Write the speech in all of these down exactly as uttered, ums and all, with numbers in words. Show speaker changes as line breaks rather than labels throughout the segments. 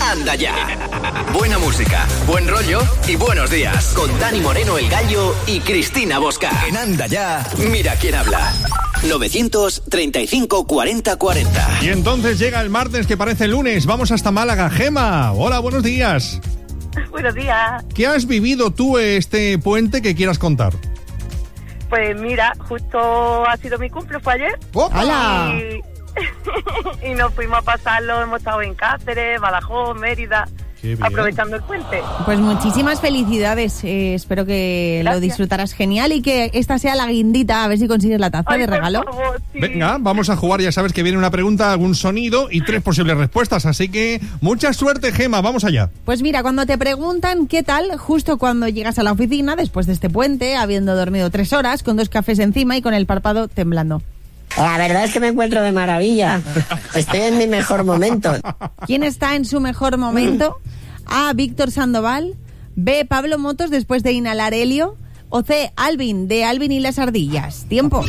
Anda Ya. Buena música, buen rollo y buenos días. Con Dani Moreno, El Gallo y Cristina Bosca. En Anda Ya, mira quién habla. novecientos treinta y cinco cuarenta cuarenta.
Y entonces llega el martes que parece lunes. Vamos hasta Málaga. Gema, hola, buenos días.
Buenos días.
¿Qué has vivido tú este puente que quieras contar?
Pues mira, justo ha sido mi cumple, fue ayer.
¡Hola!
Y, y nos fuimos a pasarlo, hemos estado en Cáceres, Badajoz, Mérida, aprovechando el puente.
Pues muchísimas felicidades, eh, espero que Gracias. Lo disfrutarás genial y que esta sea la guindita, a ver si consigues la taza Ay, de regalo.
Favor, sí.
Venga, vamos a jugar, ya sabes que viene una pregunta, algún sonido y tres posibles respuestas, así que mucha suerte, Gema, vamos allá.
Pues mira, cuando te preguntan qué tal, justo cuando llegas a la oficina, después de este puente, habiendo dormido tres horas, con dos cafés encima y con el párpado temblando.
La verdad es que me encuentro de maravilla. Estoy en mi mejor momento.
¿Quién está en su mejor momento? A. Víctor Sandoval. B. Pablo Motos después de inhalar helio. O C. Alvin, de Alvin y las ardillas. Tiempo.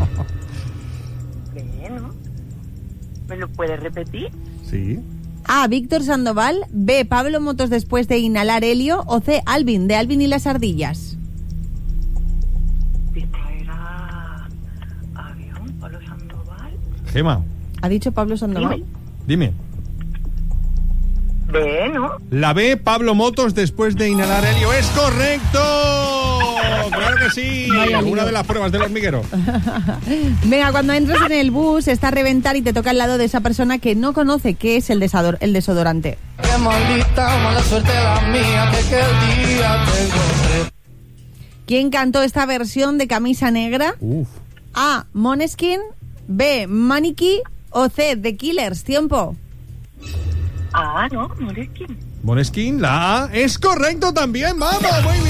Bueno, ¿me lo puedes repetir?
Sí.
A. Víctor Sandoval. B. Pablo Motos después de inhalar helio. O C. Alvin, de Alvin y las ardillas.
Gema.
¿Ha dicho Pablo Sandoval?
Dime.
B, ¿no?
La B, Pablo Motos después de inhalar helio. ¡Es correcto! ¡Claro que sí! Una de las pruebas del hormiguero.
Venga, cuando entras en el bus, está a reventar y te toca al lado de esa persona que no conoce qué es el, desador, el desodorante.
Qué maldita mala suerte la mía, que aquel día te encontré.
¿Quién cantó esta versión de Camisa Negra?
Uf.
A. Måneskin. B. Maniki. O C. The Killers. Tiempo.
Ah, no, Måneskin.
Måneskin, la A. Es correcto también, vamos, muy bien.